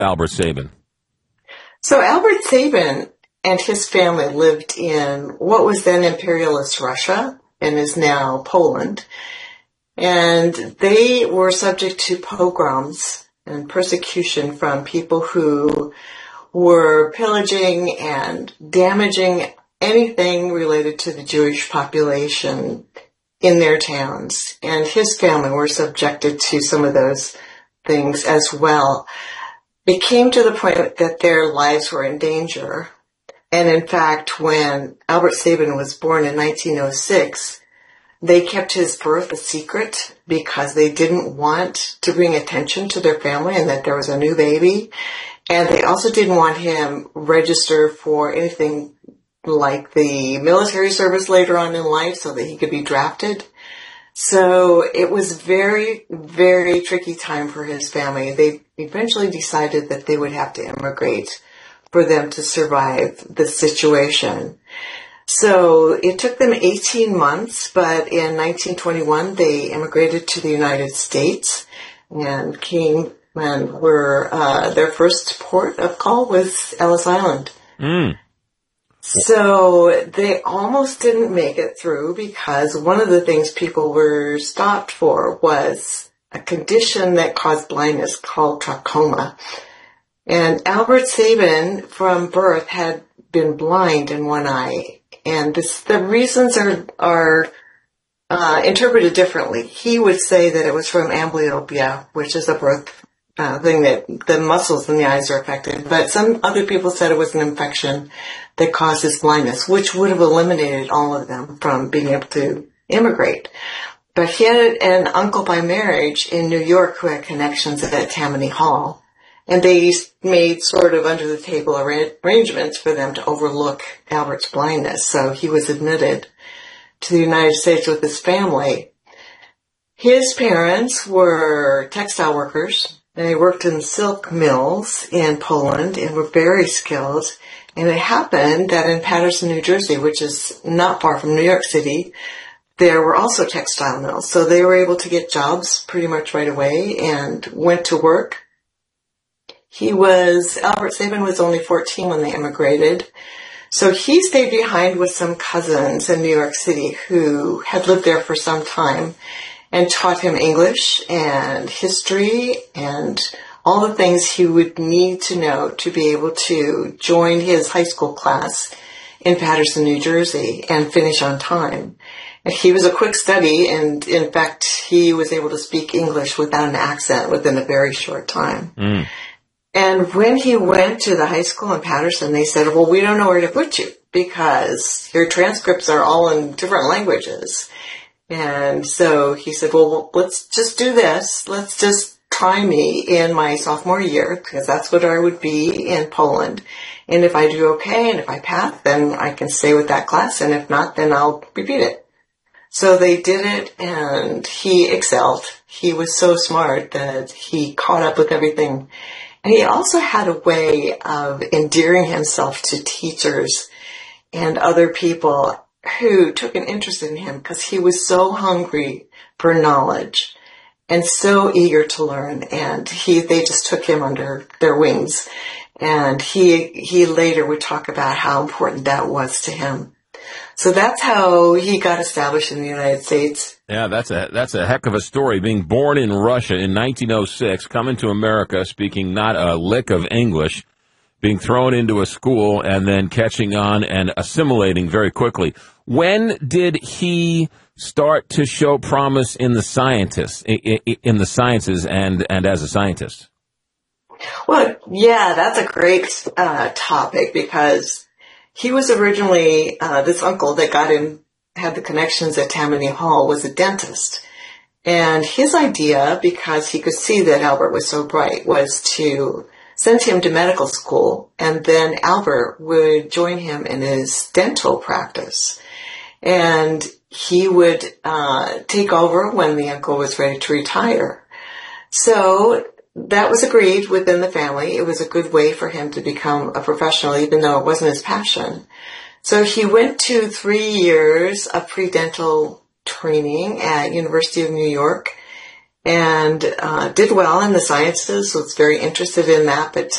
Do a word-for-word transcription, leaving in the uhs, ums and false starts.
Albert Sabin? So Albert Sabin and his family lived in what was then imperialist Russia and is now Poland. And they were subject to pogroms and persecution from people who were pillaging and damaging anything related to the Jewish population in their towns. And his family were subjected to some of those things as well. It came to the point that their lives were in danger. And in fact, when Albert Sabin was born in nineteen oh six, they kept his birth a secret because they didn't want to bring attention to their family and that there was a new baby. And they also didn't want him registered for anything like the military service later on in life so that he could be drafted. So it was very, very tricky time for his family. They eventually decided that they would have to immigrate for them to survive the situation. So it took them eighteen months, but in nineteen twenty-one, they immigrated to the United States and came and were, uh, their first port of call was Ellis Island. Mm. So they almost didn't make it through because one of the things people were stopped for was a condition that caused blindness called trachoma. And Albert Sabin from birth had been blind in one eye. And this, the reasons are, are uh, interpreted differently. He would say that it was from amblyopia, which is a birth uh, thing that the muscles in the eyes are affected. But some other people said it was an infection that caused his blindness, which would have eliminated all of them from being able to immigrate. But he had an uncle by marriage in New York who had connections at Tammany Hall. And they made sort of under the table arrangements for them to overlook Albert's blindness. So he was admitted to the United States with his family. His parents were textile workers. They worked in silk mills in Poland and were very skilled. And it happened that in Paterson, New Jersey, which is not far from New York City, there were also textile mills. So they were able to get jobs pretty much right away and went to work. He was, Albert Sabin was only fourteen when they immigrated. So he stayed behind with some cousins in New York City who had lived there for some time and taught him English and history and all the things he would need to know to be able to join his high school class in Paterson, New Jersey and finish on time. And he was a quick study, and in fact, he was able to speak English without an accent within a very short time. Mm. And when he went to the high school in Paterson, they said, well, we don't know where to put you because your transcripts are all in different languages. And so he said, well, let's just do this. Let's just try me in my sophomore year because that's what I would be in Poland. And if I do okay and if I pass, then I can stay with that class. And if not, then I'll repeat it. So they did it and he excelled. He was so smart that he caught up with everything. And he also had a way of endearing himself to teachers and other people who took an interest in him because he was so hungry for knowledge and so eager to learn. And he, they just took him under their wings. And he, he later would talk about how important that was to him. So that's how he got established in the United States. Yeah, that's a that's a heck of a story. Being born in Russia in nineteen oh six, coming to America, speaking not a lick of English, being thrown into a school, and then catching on and assimilating very quickly. When did he start to show promise in the scientists, in the sciences, and and as a scientist? Well, yeah, that's a great uh, topic because he was originally, uh, this uncle that got him, had the connections at Tammany Hall, was a dentist. And his idea, because he could see that Albert was so bright, was to send him to medical school, and then Albert would join him in his dental practice. And he would uh, take over when the uncle was ready to retire. So that was agreed within the family. It was a good way for him to become a professional, even though it wasn't his passion. So he went to three years of pre-dental training at University of New York. and uh, did well in the sciences, was very interested in that, but